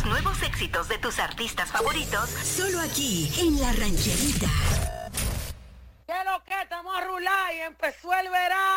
los nuevos éxitos de tus artistas favoritos, solo aquí, en La Rancherita. ¿Qué lo que? Estamos a rular y empezó el verano.